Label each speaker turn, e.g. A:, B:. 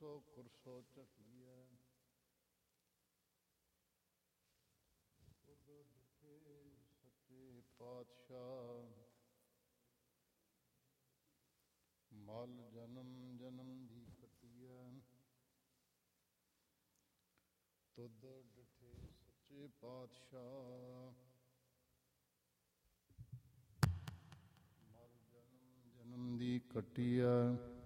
A: ਕੁਰਸੋ ਕੁਰਸੋ ਝਟੀਐ, ਤੁਧ ਡਿਠੇ ਸੱਚੇ ਪਾਤਸ਼ਾਹ। ਮਲ ਜਨਮ ਜਨਮ ਦੀ ਕੱਟੀਐ, ਤੁਧ ਡਿਠੇ ਸੱਚੇ ਪਾਤਸ਼ਾਹ। ਮਲ ਜਨਮ ਜਨਮ ਦੀ ਕੱਟੀਐ,